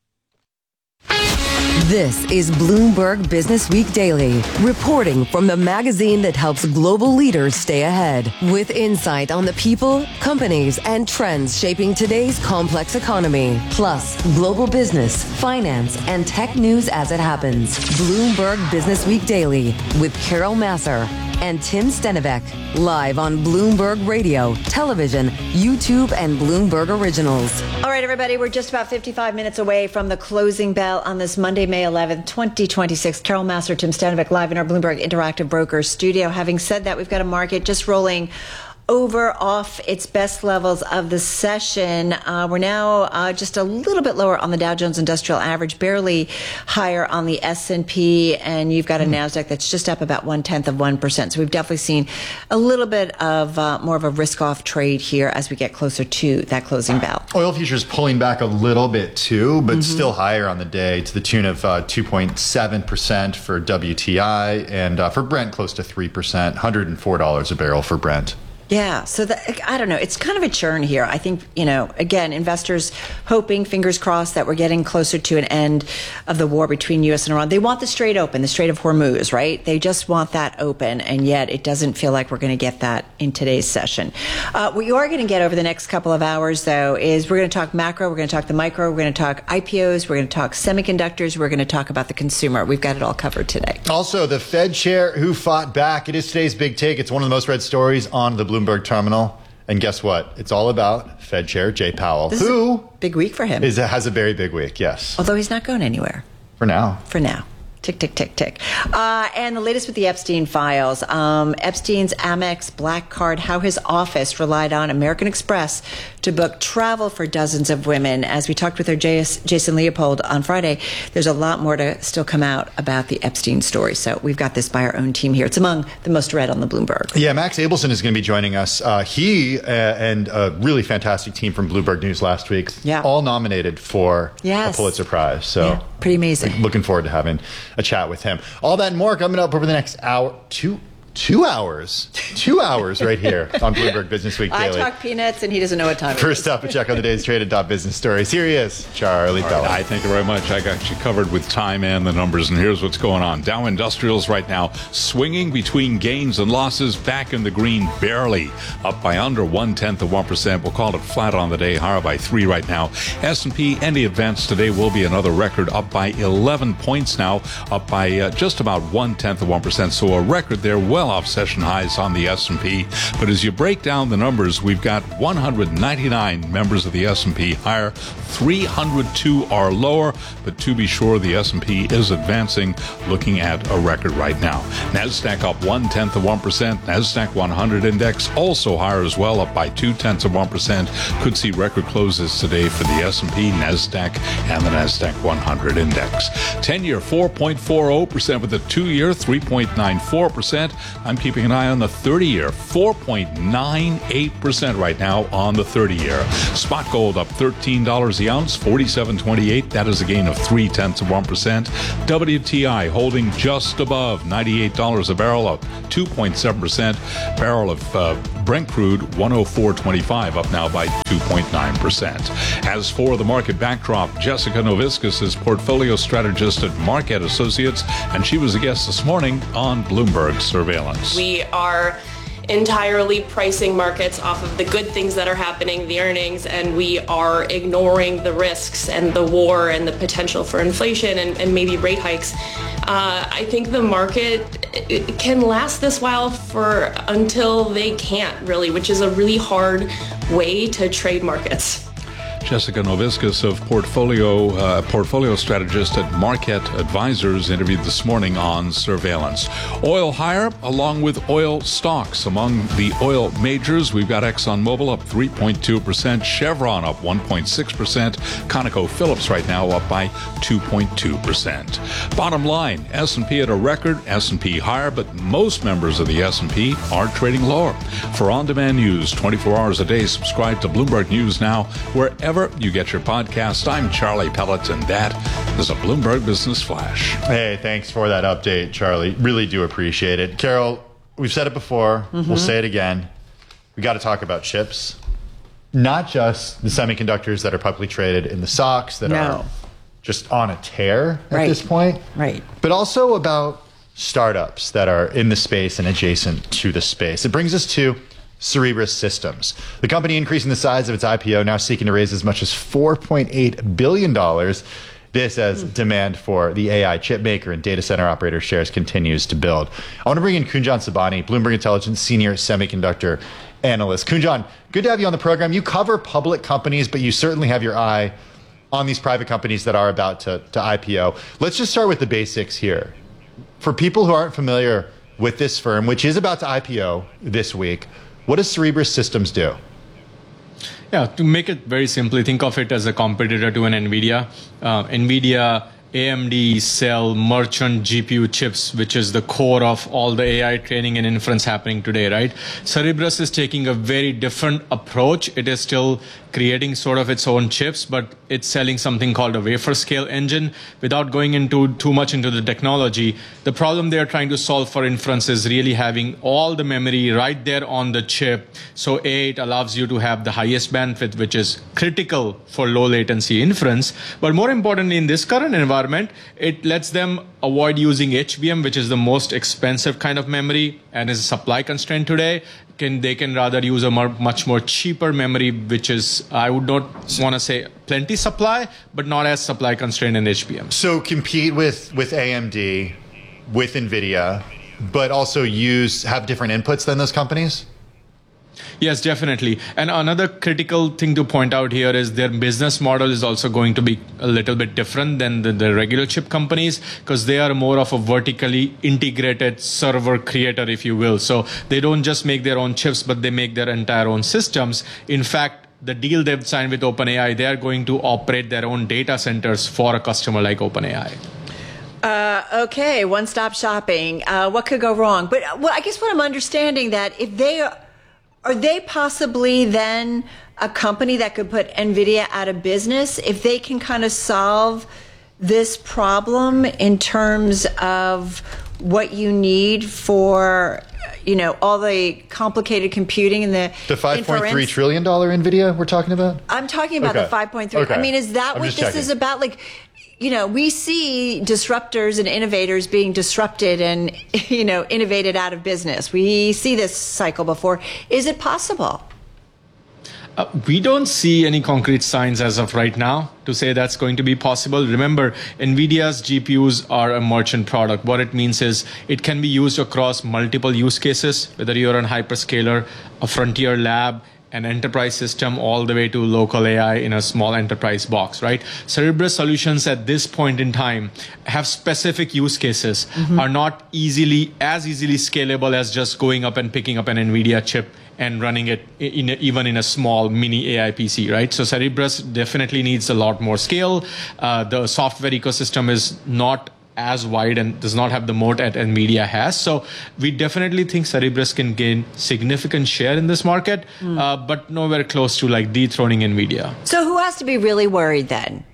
This is Bloomberg Business Week Daily, reporting from the magazine that helps global leaders stay ahead, with insight on the people, companies, and trends shaping today's complex economy, plus global business, finance, and tech news as it happens. Bloomberg Business Week Daily with Carol Masser and Tim Stenivek, live on Bloomberg Radio, television, YouTube, and Bloomberg Originals. All right, everybody, we're just about 55 minutes away from the closing bell on this Monday, May 11th, 2026. Carol Masser, Tim Stenivek, live in our Bloomberg Interactive Brokers studio. Having said that, we've got a market just rolling over off its best levels of the session. We're now just a little bit lower on the Dow Jones Industrial Average, barely higher on the S&P, and you've got a NASDAQ that's just up about 0.1%. So we've definitely seen a little bit of more of a risk-off trade here as we get closer to that closing bell. Oil futures pulling back a little bit too, but still higher on the day to the tune of 2.7% for WTI, and for Brent close to 3%, $104 a barrel for Brent. Yeah, so I don't know. It's kind of a churn here. I think, again, investors hoping, fingers crossed, that we're getting closer to an end of the war between U.S. and Iran. They want the Strait open, the Strait of Hormuz, right? They just want that open, and yet it doesn't feel like we're going to get that in today's session. What you are going to get over the next couple of hours, though, is we're going to talk macro, we're going to talk the micro, we're going to talk IPOs, we're going to talk semiconductors, we're going to talk about the consumer. We've got it all covered today. Also, the Fed chair who fought back. It is today's big take. It's one of the most read stories on the Bloomberg Terminal. And guess what? It's all about Fed Chair Jay Powell, who big week for him. Has a very big week, yes. Although he's not going anywhere. For now. Tick, tick, tick, tick. And the latest with the Epstein files. Epstein's Amex Black Card, how his office relied on American Express to book travel for dozens of women. As we talked with our Jason Leopold on Friday, there's a lot more to still come out about the Epstein story. So we've got this by our own team here. It's among the most read on the Bloomberg. Yeah, Max Abelson is going to be joining us. He and a really fantastic team from Bloomberg News last week, all nominated for a Pulitzer Prize. So pretty amazing. Looking forward to having a chat with him. All that and more coming up over the next hour, 2 2 hours right here on Bloomberg Business Week Daily. I talk peanuts and he doesn't know what time it is. First up, a check on the day's traded top business stories. Here he is, Charlie Pellett. Right, thank you very much. I got you covered with time and the numbers, and here's what's going on. Dow Industrials right now swinging between gains and losses, back in the green, barely up by under 0.1%. We'll call it flat on the day, higher by 3 right now. S&P, any advance today will be another record, up by 11 points now, up by just about 0.1%. So a record there, well off session highs on the S&P. But as you break down the numbers, we've got 199 members of the S&P higher, 302 are lower, but to be sure, the S&P is advancing, looking at a record right now. NASDAQ up 0.1%. NASDAQ 100 index also higher as well, up by 0.2%. Could see record closes today for the S&P, NASDAQ, and the NASDAQ 100 index. 10-year 4.40% with the 2-year 3.94%. I'm keeping an eye on the 30-year, 4.98% right now on the 30-year. Spot gold up $13 the ounce, $47.28. That is a gain of 0.3%. WTI holding just above $98 a barrel, up 2.7%. Barrel of Brent crude, 104.25, up now by 2.9%. As for the market backdrop, Jessica Noviskis is portfolio strategist at Market Associates, and she was a guest this morning on Bloomberg Surveillance. We are entirely pricing markets off of the good things that are happening, the earnings, and we are ignoring the risks and the war and the potential for inflation and maybe rate hikes. I think the market can last this while until they can't, really, which is a really hard way to trade markets. Jessica Noviskis of portfolio strategist at Market Advisors, interviewed this morning on Surveillance. Oil higher, along with oil stocks. Among the oil majors, we've got ExxonMobil up 3.2%, Chevron up 1.6%, ConocoPhillips right now up by 2.2%. Bottom line, S&P at a record, S&P higher, but most members of the S&P are trading lower. For on-demand news 24 hours a day, subscribe to Bloomberg News Now, wherever you get your podcast. I'm Charlie Pellett, and that is a Bloomberg Business Flash. Hey, thanks for that update, Charlie. Really do appreciate it. Carol, we've said it before. We'll say it again. We got to talk about chips. Not just the semiconductors that are publicly traded in the stocks that are just on a tear at this point. Right. But also about startups that are in the space and adjacent to the space. It brings us to Cerebras Systems. The company increasing the size of its IPO, now seeking to raise as much as $4.8 billion. This as demand for the AI chip maker and data center operator shares continues to build. I want to bring in Kunjan Sabani, Bloomberg Intelligence Senior Semiconductor Analyst. Kunjan, good to have you on the program. You cover public companies, but you certainly have your eye on these private companies that are about to IPO. Let's just start with the basics here. For people who aren't familiar with this firm, which is about to IPO this week, what does Cerebras Systems do? Yeah, to make it very simply, think of it as a competitor to an NVIDIA. NVIDIA, AMD sell merchant GPU chips, which is the core of all the AI training and inference happening today, right? Cerebras is taking a very different approach. It is still creating sort of its own chips, but it's selling something called a wafer scale engine. Without going into too much into the technology, the problem they're trying to solve for inference is really having all the memory right there on the chip. So it allows you to have the highest bandwidth, which is critical for low latency inference. But more importantly, in this current environment, it lets them avoid using HBM, which is the most expensive kind of memory and is a supply constraint today. They can rather use a much more cheaper memory, which is, I would not want to say plenty supply, but not as supply constrained in HBM. So compete with AMD, with NVIDIA, but also have different inputs than those companies? Yes, definitely. And another critical thing to point out here is their business model is also going to be a little bit different than the regular chip companies, because they are more of a vertically integrated server creator, if you will. So they don't just make their own chips, but they make their entire own systems. In fact, the deal they've signed with OpenAI, they are going to operate their own data centers for a customer like OpenAI. Okay, one-stop shopping. What could go wrong? But I guess what I'm understanding that if are they possibly then a company that could put NVIDIA out of business if they can kind of solve this problem in terms of what you need for, all the complicated computing and the $5.3 inference? trillion NVIDIA we're talking about? I'm talking about the 5.3. Okay. I mean, is that what this is about? Like, we see disruptors and innovators being disrupted and, innovated out of business. We see this cycle before. Is it possible? We don't see any concrete signs as of right now to say that's going to be possible. Remember, NVIDIA's GPUs are a merchant product. What it means is it can be used across multiple use cases, whether you're on hyperscaler, a frontier lab, an enterprise system, all the way to local AI in a small enterprise box, right? Cerebrus solutions at this point in time have specific use cases, are not easily scalable as just going up and picking up an NVIDIA chip and running it even in a small mini AI PC, right? So Cerebrus definitely needs a lot more scale. The software ecosystem is not as wide and does not have the moat that NVIDIA has. So we definitely think Cerebrus can gain significant share in this market, but nowhere close to like dethroning NVIDIA. So who has to be really worried then?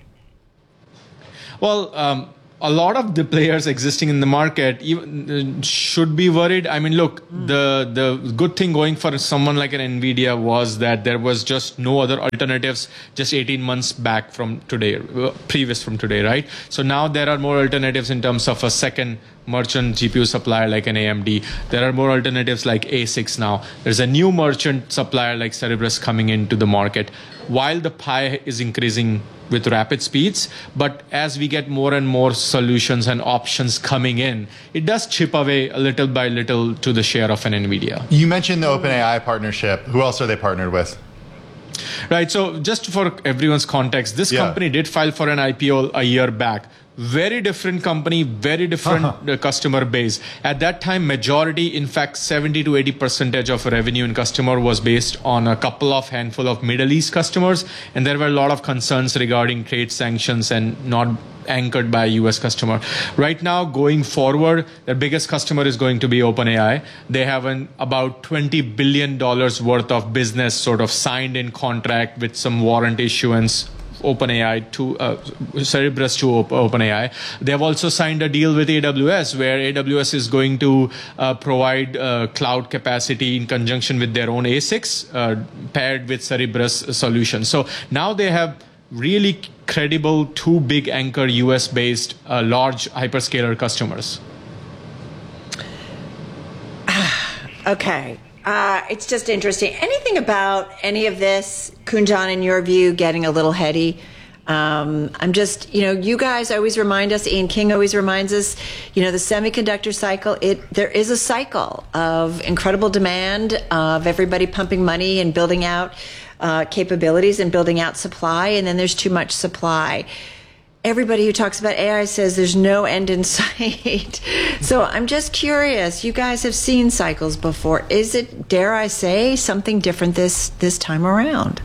Well, a lot of the players existing in the market even should be worried. I mean, look, the good thing going for someone like an NVIDIA was that there was just no other alternatives just 18 months back from today, previous from today, right? So now there are more alternatives in terms of a second merchant GPU supplier like an AMD. There are more alternatives like ASICs now. There's a new merchant supplier like Cerebrus coming into the market. While the pie is increasing with rapid speeds, but as we get more and more solutions and options coming in, it does chip away a little by little to the share of an NVIDIA. You mentioned the OpenAI partnership. Who else are they partnered with? Right, so just for everyone's context, this company did file for an IPO a year back. Very different company, very different customer base. At that time, majority, in fact, 70 to 80% of revenue in customer was based on a handful of Middle East customers. And there were a lot of concerns regarding trade sanctions and not anchored by a US customer. Right now, going forward, their biggest customer is going to be OpenAI. They have about $20 billion worth of business sort of signed in contract with some warrant issuance. OpenAI to Cerebrus to OpenAI. They have also signed a deal with AWS where AWS is going to provide cloud capacity in conjunction with their own ASICs paired with Cerebrus solutions. So now they have really credible two big anchor US-based large hyperscaler customers. Okay. It's just interesting. Anything about any of this, Kunjan, in your view, getting a little heady? I'm just, you guys always remind us, Ian King always reminds us, the semiconductor cycle, there is a cycle of incredible demand, of everybody pumping money and building out capabilities and building out supply, and then there's too much supply. Everybody who talks about AI says there's no end in sight. So I'm just curious, you guys have seen cycles before. Is it, dare I say, something different this time around?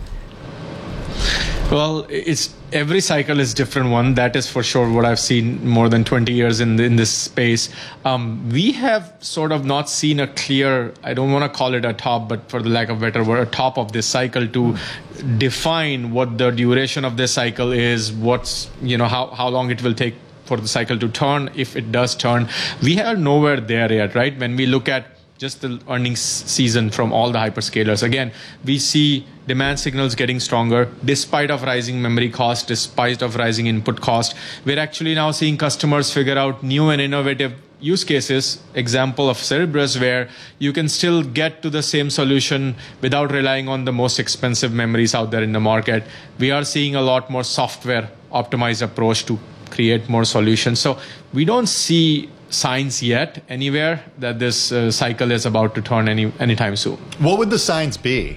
Well, every cycle is different one. That is for sure what I've seen more than 20 years in this space. We have sort of not seen a clear, I don't want to call it a top, but for the lack of a better word, a top of this cycle to define what the duration of this cycle is, how long it will take for the cycle to turn, if it does turn. We are nowhere there yet, right? When we look at just the earnings season from all the hyperscalers, again, we see demand signals getting stronger despite of rising memory cost, despite of rising input cost. We're actually now seeing customers figure out new and innovative use cases, example of Cerebrus, where you can still get to the same solution without relying on the most expensive memories out there in the market. We are seeing a lot more software optimized approach to create more solutions. So we don't see signs yet anywhere that this cycle is about to turn anytime soon. What would the signs be?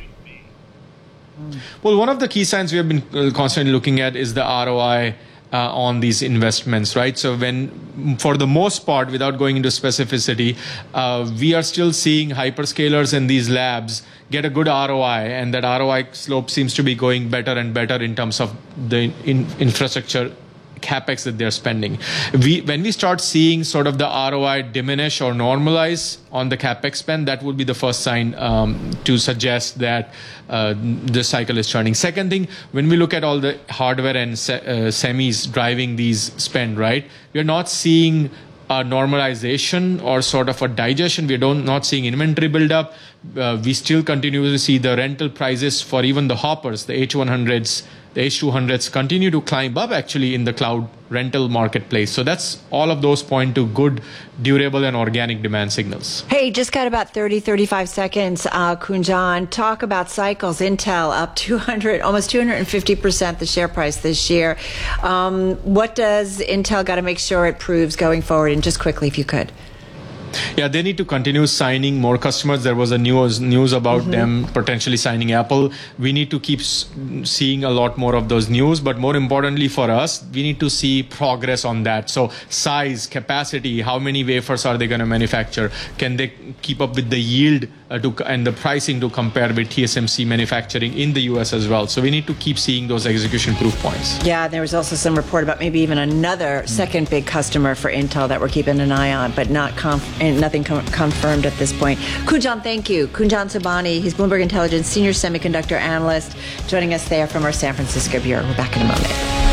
Well, one of the key signs we have been constantly looking at is the ROI on these investments, right? So for the most part, without going into specificity, we are still seeing hyperscalers in these labs get a good ROI, and that ROI slope seems to be going better and better in terms of the infrastructure CapEx that they're spending. When we start seeing sort of the ROI diminish or normalize on the CapEx spend, that would be the first sign to suggest that the cycle is turning. Second thing, when we look at all the hardware and semis driving these spend, right, we're not seeing a normalization or sort of a digestion. We're not seeing inventory buildup. We still continue to see the rental prices for even the hoppers, the H100s, the H200s continue to climb up actually in the cloud rental marketplace. So that's all of those point to good, durable and organic demand signals. Hey, just got about 35 seconds. Kunjan, talk about cycles. Intel up almost 250% the share price this year. What does Intel got to make sure it proves going forward? And just quickly, if you could. Yeah, they need to continue signing more customers. There was a news about them potentially signing Apple. We need to keep seeing a lot more of those news. But more importantly for us, we need to see progress on that. So size, capacity, how many wafers are they going to manufacture? Can they keep up with the yield and the pricing to compare with TSMC manufacturing in the US as well? So we need to keep seeing those execution proof points. Yeah, there was also some report about maybe even another second big customer for Intel that we're keeping an eye on, but nothing confirmed at this point. Kunjan, thank you. Kunjan Sobhani, he's Bloomberg Intelligence Senior Semiconductor Analyst, joining us there from our San Francisco bureau. We're back in a moment.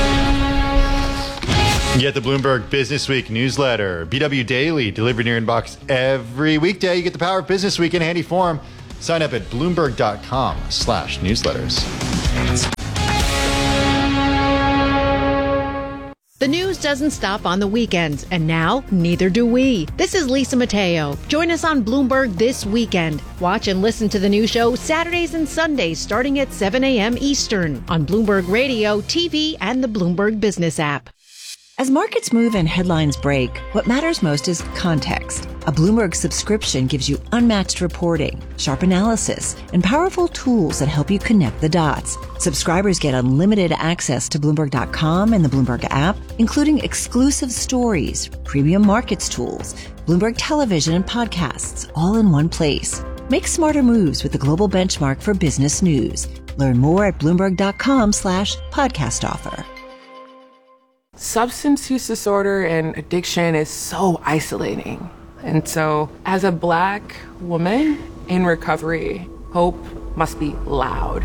Get the Bloomberg Business Week newsletter, BW Daily, delivered in your inbox every weekday. You get the power of Business Week in handy form. Sign up at Bloomberg.com/newsletters. The news doesn't stop on the weekends, and now neither do we. This is Lisa Mateo. Join us on Bloomberg This Weekend. Watch and listen to the new show Saturdays and Sundays starting at 7 a.m. Eastern on Bloomberg Radio, TV, and the Bloomberg Business app. As markets move and headlines break, what matters most is context. A Bloomberg subscription gives you unmatched reporting, sharp analysis, and powerful tools that help you connect the dots. Subscribers get unlimited access to Bloomberg.com and the Bloomberg app, including exclusive stories, premium markets tools, Bloomberg television and podcasts, all in one place. Make smarter moves with the global benchmark for business news. Learn more at Bloomberg.com/podcast offer. Substance use disorder and addiction is so isolating. And so, as a Black woman in recovery, hope must be loud.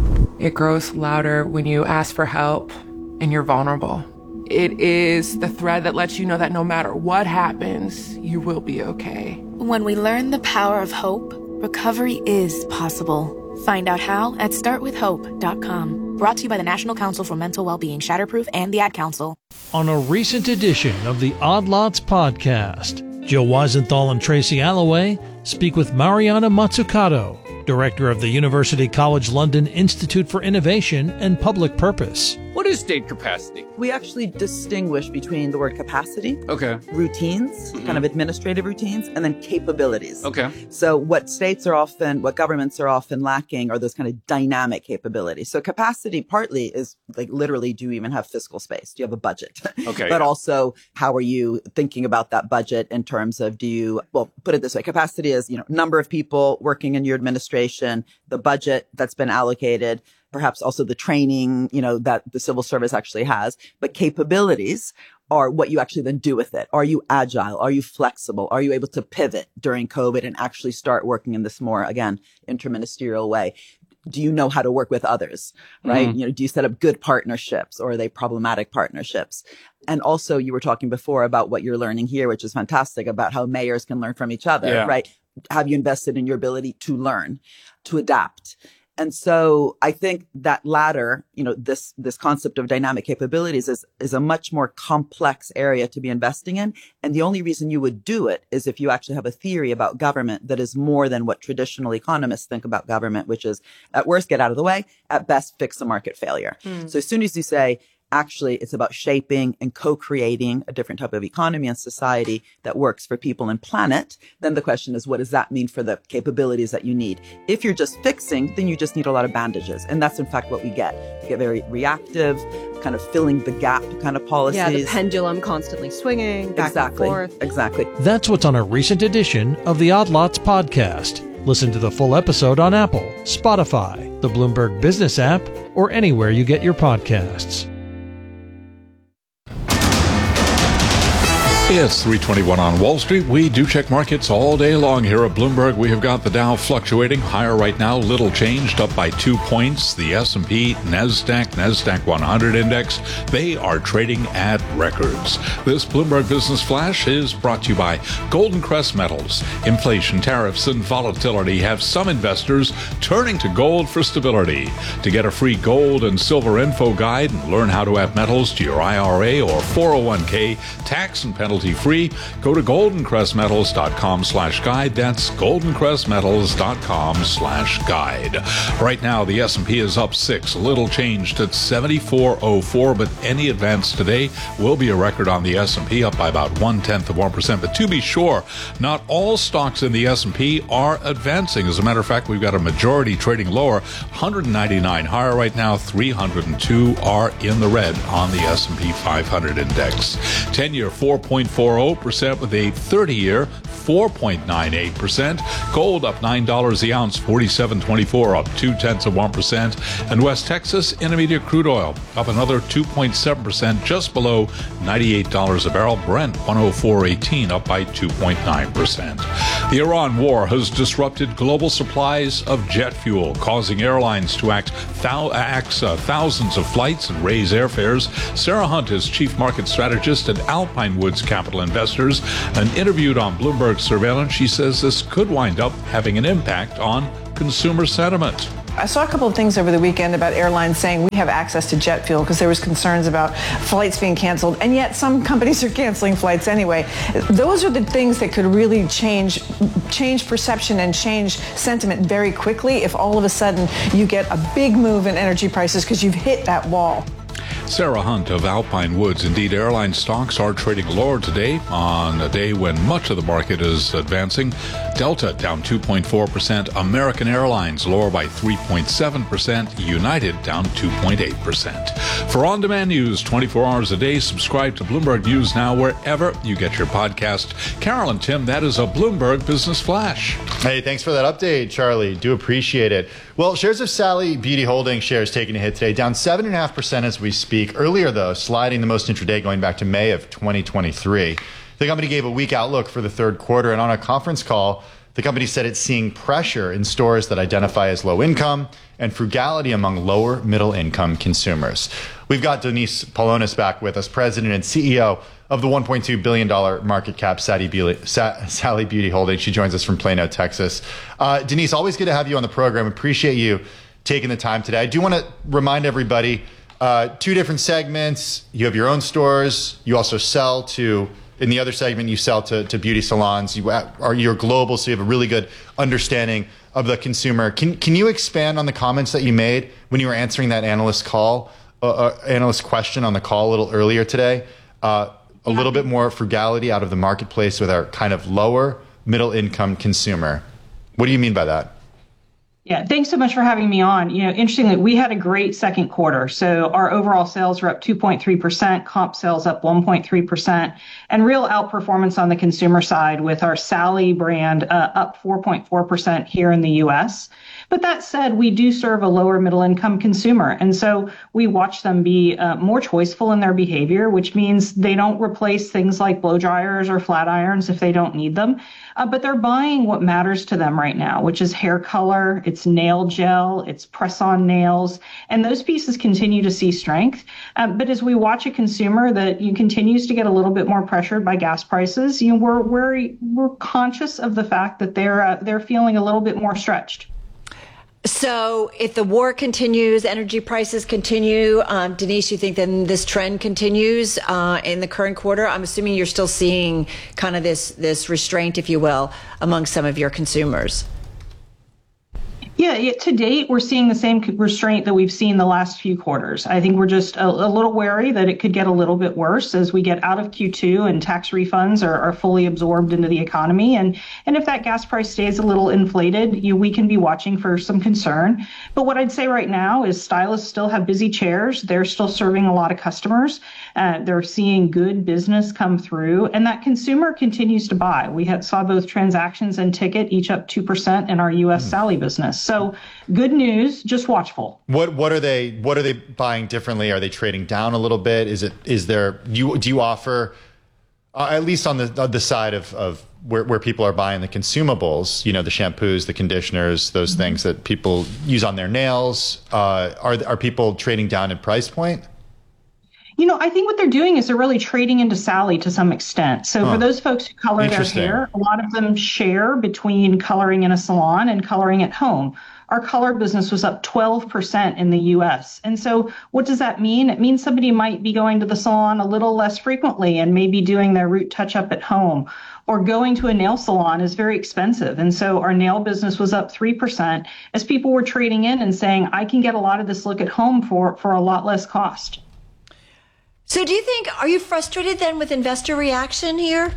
It grows louder when you ask for help and you're vulnerable. It is the thread that lets you know that no matter what happens, you will be okay. When we learn the power of hope, recovery is possible. Find out how at startwithhope.com. Brought to you by the National Council for Mental Wellbeing, Shatterproof, and the Ad Council. On a recent edition of the Odd Lots podcast, Jill Weisenthal and Tracy Alloway speak with Mariana Mazzucato, Director of the University College London Institute for Innovation and Public Purpose. What is state capacity? We actually distinguish between the word capacity, routines, kind of administrative routines, and then capabilities. So what governments are often lacking are those kind of dynamic capabilities. So capacity partly is like literally, do you even have fiscal space? Do you have a budget? But also, how are you thinking about that budget in terms of put it this way, capacity is, number of people working in your administration, the budget that's been allocated, perhaps also the training, that the civil service actually has. But capabilities are what you actually then do with it. Are you agile? Are you flexible? Are you able to pivot during COVID and actually start working in this more, again, interministerial way? Do you know how to work with others, right? Do you set up good partnerships, or are they problematic partnerships? And also, you were talking before about what you're learning here, which is fantastic, about how mayors can learn from each other, right? Have you invested in your ability to learn, to adapt? And so I think that latter, this concept of dynamic capabilities is a much more complex area to be investing in. And the only reason you would do it is if you actually have a theory about government that is more than what traditional economists think about government, which is at worst, get out of the way, at best, fix a market failure. So as soon as you say, actually, it's about shaping and co-creating a different type of economy and society that works for people and planet, then the question is, what does that mean for the capabilities that you need? If you're just fixing, then you just need a lot of bandages. And that's, in fact, what we get. We get very reactive, kind of filling the gap kind of policies. Yeah, the pendulum constantly swinging back and forth. Exactly. That's what's on a recent edition of the Odd Lots podcast. Listen to the full episode on Apple, Spotify, the Bloomberg Business app, or anywhere you get your podcasts. It's 3:21 on Wall Street. We do check markets all day long here at Bloomberg. We have got the Dow fluctuating higher right now, little changed, up by 2 points. The S&P, NASDAQ 100 index, they are trading at records. This Bloomberg Business Flash is brought to you by Golden Crest Metals. Inflation, tariffs, and volatility have some investors turning to gold for stability. To get a free gold and silver info guide and learn how to add metals to your IRA or 401k, tax and penalty free, go to goldencrestmetals.com/guide. That's goldencrestmetals.com/guide. Right now, the S&P is up 6, a little changed at 7404, but any advance today will be a record on the S&P, up by about 0.1%. But to be sure, not all stocks in the S&P are advancing. As a matter of fact, we've got a majority trading lower, 199 higher right now, 302 are in the red on the S&P 500 index. 10-year 4.40% with a 30-year 4.98%. Gold up $9 the ounce, 47.24, up 0.2%. And West Texas Intermediate crude oil up another 2.7%, just below $98 a barrel. Brent 104.18, up by 2.9%. The Iran war has disrupted global supplies of jet fuel, causing airlines to axe thousands of flights and raise airfares. Sarah Hunt is chief market strategist at Alpine Woods Capital Investors, and interviewed on Bloomberg Surveillance, she says this could wind up having an impact on consumer sentiment. I saw a couple of things over the weekend about airlines saying we have access to jet fuel because there was concerns about flights being canceled, and yet some companies are canceling flights anyway. Those are the things that could really change perception and change sentiment very quickly if all of a sudden you get a big move in energy prices because you've hit that wall. Sarah Hunt of Alpine Woods. Indeed, airline stocks are trading lower today on a day when much of the market is advancing. Delta down 2.4%. American Airlines lower by 3.7%. United down 2.8%. For on-demand news 24 hours a day, subscribe to Bloomberg News Now wherever you get your podcast. Carol and Tim, that is a Bloomberg Business Flash. Hey, thanks for that update, Charlie. Do appreciate it. Well, shares of Sally Beauty Holdings shares taking a hit today, down 7.5% as we speak. Earlier, though, sliding the most intraday going back to May of 2023. The company gave a weak outlook for the third quarter, and on a conference call, the company said it's seeing pressure in stores that identify as low income and frugality among lower middle income consumers. We've got Denise Paulonis back with us, president and CEO of the $1.2 billion market cap Sally Beauty Holdings. She joins us from Plano, Texas. Denise, always good to have you on the program. Appreciate you taking the time today. I do want to remind everybody, two different segments. You have your own stores. You also sell to, in the other segment, you sell to beauty salons. You're global, so you have a really good understanding of the consumer. Can you expand on the comments that you made when you were answering that analyst question on the call a little earlier today? A little bit more frugality out of the marketplace with our kind of lower middle income consumer. What do you mean by that? Yeah, thanks so much for having me on. Interestingly, we had a great second quarter. So our overall sales were up 2.3%, comp sales up 1.3%, and real outperformance on the consumer side with our Sally brand up 4.4% here in the U.S. But that said, we do serve a lower middle income consumer. And so we watch them be more choiceful in their behavior, which means they don't replace things like blow dryers or flat irons if they don't need them. But they're buying what matters to them right now, which is hair color, it's nail gel, it's press-on nails, and those pieces continue to see strength. But as we watch a consumer that continues to get a little bit more pressured by gas prices, we're conscious of the fact that they're feeling a little bit more stretched. So if the war continues, energy prices continue, Denise, you think then this trend continues in the current quarter? I'm assuming you're still seeing kind of this restraint, if you will, among some of your consumers. Yeah, to date, we're seeing the same restraint that we've seen the last few quarters. I think we're just a little wary that it could get a little bit worse as we get out of Q2 and tax refunds are fully absorbed into the economy. And if that gas price stays a little inflated, we can be watching for some concern. But what I'd say right now is stylists still have busy chairs. They're still serving a lot of customers. They're seeing good business come through, and that consumer continues to buy. We saw both transactions and ticket each up 2% in our U.S. Sally business. So good news, just watchful. What are they buying differently? Are they trading down a little bit? Do you offer At least on the side of where people are buying the consumables, the shampoos, the conditioners, those things that people use on their nails. Are people trading down in price point? I think what they're doing is they're really trading into Sally to some extent. So for those folks who color their hair, a lot of them share between coloring in a salon and coloring at home. Our color business was up 12% in the US. And so what does that mean? It means somebody might be going to the salon a little less frequently and maybe doing their root touch up at home, or going to a nail salon is very expensive. And so our nail business was up 3% as people were trading in and saying, I can get a lot of this look at home for a lot less cost. So are you frustrated then with investor reaction here?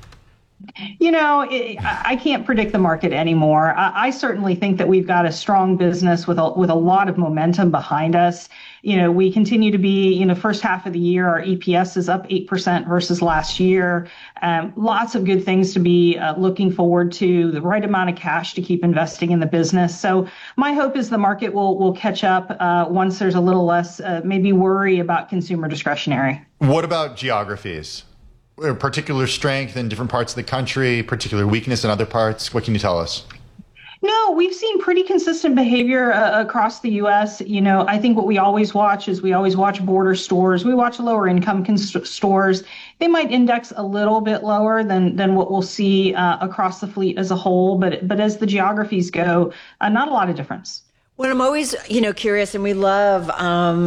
I can't predict the market anymore. I certainly think that we've got a strong business with a lot of momentum behind us. We continue to be, first half of the year, our EPS is up 8% versus last year. Lots of good things to be looking forward to, the right amount of cash to keep investing in the business. So my hope is the market will catch up once there's a little less maybe worry about consumer discretionary. What about geographies? Particular strength in different parts of the country, particular weakness in other parts? What can you tell us? No, we've seen pretty consistent behavior across the U.S. I think what we always watch is border stores. We watch lower income stores. They might index a little bit lower than what we'll see across the fleet as a whole. But as the geographies go, not a lot of difference. Well, I'm always, curious, and we love